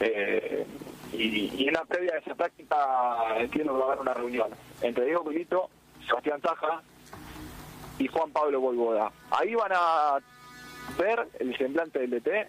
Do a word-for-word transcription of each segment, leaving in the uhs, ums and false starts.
Eh, y, y en la previa de esa práctica entiendo que va a haber una reunión entre Diego Milito, Sebastián Taja y Juan Pablo Vojvoda. Ahí van a ver el semblante del D T,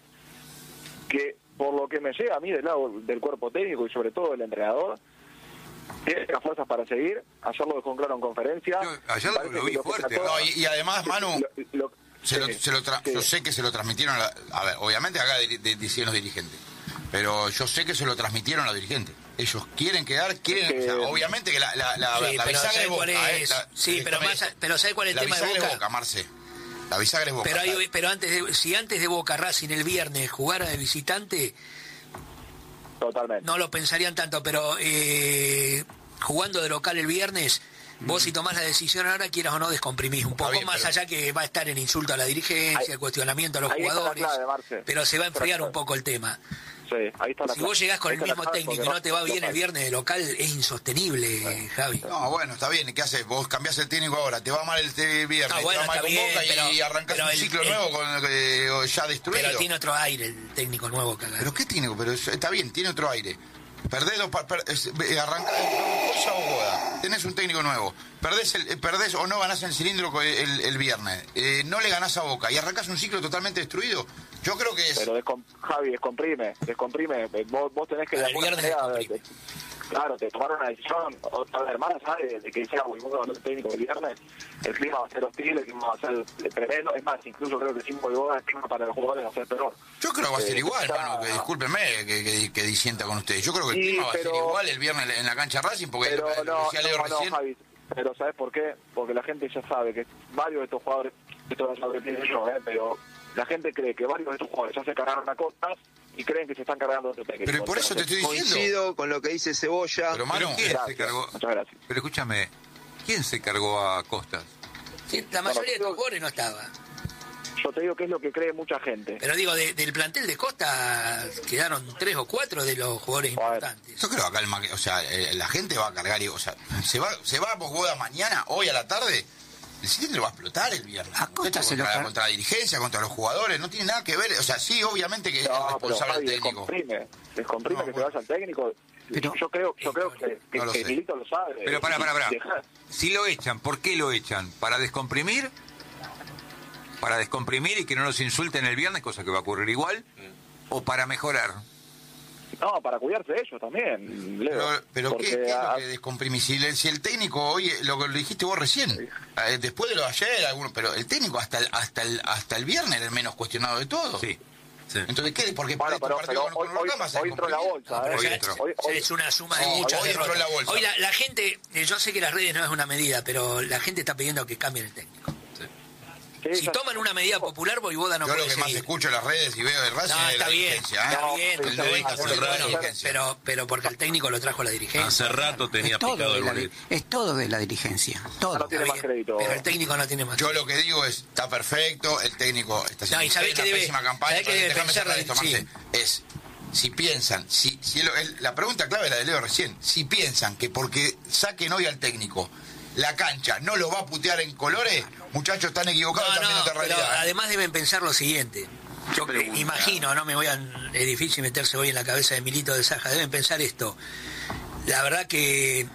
que por lo que me llega a mí del lado del cuerpo técnico y sobre todo del entrenador, tiene las fuerzas para seguir. Ayer lo dejó claro en conferencia. Yo, ayer lo, lo vi lo fuerte. No, y, y además, Manu, lo, lo, se lo, sí, se lo tra sí. yo sé que se lo transmitieron, a, la, a ver, obviamente acá decían los dirigentes, pero yo sé que se lo transmitieron a los dirigentes. Ellos quieren quedar, quieren, que, o sea, obviamente que la, la, la, sí, la bisagra es Boca. Es, eh, la, sí, pero, más, pero ¿sabe cuál es el la tema de Boca? La bisagra es Boca, Marce. La bisagra es Boca. Pero, hay, pero antes de, si antes de Boca Racing el viernes jugara de visitante, totalmente. No lo pensarían tanto, pero eh, jugando de local el viernes, mm. vos si tomás la decisión ahora, quieras o no, descomprimís un poco, bien, más pero... allá que va a estar en insulto a la dirigencia, hay, el cuestionamiento a los jugadores, clave, pero se va a enfriar un poco el tema. Sí, ahí está la si vos llegás con el mismo técnico y no te va bien no el viernes de local, es insostenible, sí. Javi. No, bueno, está bien, ¿qué haces? Vos cambiás el técnico ahora, te va mal el viernes, no, bueno, te va mal con bien, Boca pero, y arrancás un el, ciclo el, nuevo con, eh, ya destruido. Pero tiene otro aire el técnico nuevo, cagado. ¿Pero qué técnico? Pero está bien, tiene otro aire. Perdés dos, per, eh, arrancás cosa o boda. Tenés un técnico nuevo. Perdés, el, perdés o no ganás el cilindro el, el, el viernes. Eh, no le ganás a Boca y arrancás un ciclo totalmente destruido. Yo creo que es... Pero descom Javi, descomprime, descomprime. Vos, vos tenés que... A de alguna manera, de, de, claro, te tomaron una decisión. Otra vez, hermana, ¿sabes? De que sea muy bueno el técnico el viernes. El clima va a ser hostil, el clima va a ser tremendo. Es más, incluso creo que sin Vojvoda el clima para los jugadores va a ser peor. Yo creo que va a ser eh, igual, ya... Manu, que discúlpenme que, que, que disienta con ustedes. Yo creo que el sí, clima pero... va a ser igual el viernes en la cancha Racing, porque pero lo, no, lo decía Leo no, recién. No, Javi, pero ¿sabes por qué? Porque la gente ya sabe que varios de estos jugadores, esto no lo que yo, ¿eh? Pero la gente cree que varios de estos jugadores ya se cargaron a costas y creen que se están cargando otro técnico. Pero por eso te estoy diciendo. Coincido con lo que dice Cebolla. Pero, Manu, ¿quién gracias, se cargó? Muchas gracias. Pero escúchame, ¿quién se cargó a Costas? Sí, la mayoría de los jugadores no estaba. Yo te digo que es lo que cree mucha gente. Pero digo, de, del plantel de Costa quedaron tres o cuatro de los jugadores importantes. Yo creo que acá, el, o sea, eh, la gente va a cargar, y, o sea, se va, se va a Vojvoda mañana, hoy a la tarde, el cilindro va a explotar el viernes. A Costa se contra, lo... contra la dirigencia, contra los jugadores, no tiene nada que ver, o sea, sí, obviamente que no, es responsable pero, el técnico. Descomprime, descomprime no, que bueno. se vaya al técnico. Pero, yo creo, yo creo que, que, no que Milito lo sabe. Pero para, para, para. Dejar. Si lo echan, ¿por qué lo echan? ¿Para descomprimir? ¿Para descomprimir y que no los insulten el viernes, cosa que va a ocurrir igual? ¿O para mejorar? No, para cuidarse de ellos también, Leo. Pero, pero porque, ¿qué, ¿qué es a... lo que descomprime? Si el, si el técnico, hoy, lo que lo dijiste vos recién, sí. eh, después de lo de ayer, algunos, pero el técnico hasta el, hasta el, hasta el viernes era el menos cuestionado de todos. Sí. Sí. Entonces, ¿qué? Porque bueno, pero, partido pero con, hoy, con hoy, Huracán hoy entró en la bolsa. No, ¿eh? hoy entró. Hoy, hoy, es una suma de no, muchas hoy entró en la bolsa. Hoy la, la gente, yo sé que las redes no es una medida, pero la gente está pidiendo que cambien el técnico. sí, Si ya... toman una medida popular, Vojvoda no Yo puede lo que seguir. más escucho en las redes y veo de Racing No, es está la bien, dirigencia, ¿eh? está bien, El está de bueno, hace bueno, rato, bueno, dirigencia. pero, pero porque el técnico lo trajo la dirigencia. Hace rato tenía es todo, picado de el la, boleto. es todo de la dirigencia, todo. No tiene Está más bien, crédito. pero el técnico no tiene más Yo lo que digo es, está perfecto, el técnico está haciendo No, y sabés una que debe- pésima campaña, sabés que debe déjame pensar cerrar la- esto, Marce. sí. Es, si piensan, si, si el, el, la pregunta clave es la de Leo recién, si piensan que porque saquen hoy al técnico la cancha no lo va a putear en colores, muchachos, están equivocados No, también no, en otra pero realidad. además deben pensar lo siguiente. Yo eh, imagino, no me voy a... Es difícil meterse hoy en la cabeza de Milito de Saja. Deben pensar esto. La verdad que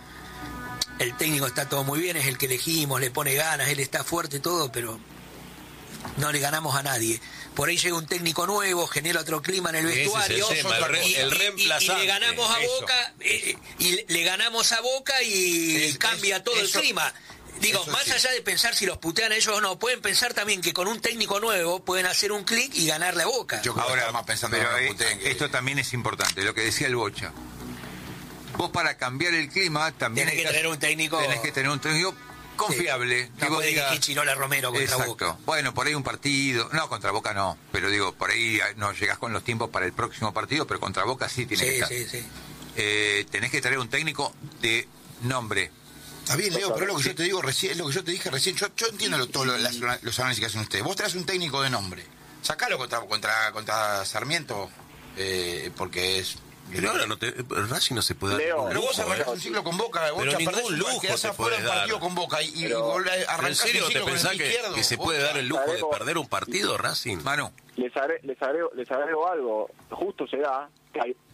el técnico está todo muy bien, es el que elegimos, le pone ganas, él está fuerte y todo, pero no le ganamos a nadie. Por ahí llega un técnico nuevo, genera otro clima en el Ese es el vestuario. tema, el re- y, el y- y- reemplazante, y le ganamos a eso. Boca, eh, y le- le ganamos a Boca y Es- cambia es- todo eso- el clima. Digo, eso más sí. allá de pensar si los putean a ellos o no, pueden pensar también que con un técnico nuevo pueden hacer un clic y ganarle a Boca. Yo creo que Ahora, está más pensando pero en eh, los puteen que- esto también es importante, lo que decía el Bocha. Vos para cambiar el clima también Tenés que estás- tener un técnico... tenés que tener un técnico confiable. Sí. que No vos puede digas- dirigir Chirola Romero contra Exacto. Boca. Bueno, por ahí un partido, no, contra Boca no, pero digo, por ahí no llegás con los tiempos para el próximo partido, pero contra Boca sí tiene que Sí, estar. sí, sí. Eh, tenés que traer un técnico de nombre. Está bien, Leo, pero es lo que yo te digo recién, es lo que yo te dije recién. Yo, yo entiendo lo- todos los, las- los análisis que hacen ustedes. Vos traes un técnico de nombre. Sacalo contra contra contra Sarmiento, eh, porque es. Pero ahora no te, Racing no se puede dar Leo, ningún Pero vos lujo, arrancás ¿eh? un ciclo con Boca, vos Pero ya ningún perdés un lujo quedás te afuera podés un partido dar. con Boca y, y Pero- volvés a ¿En arrancar serio un te ciclo con el pensás pie que, izquierdo? que se Vos- puede dar el lujo de Sabemos- perder un partido, Racing? Manu, Les, agre- les, agrego, les agrego algo. Justo se da que hay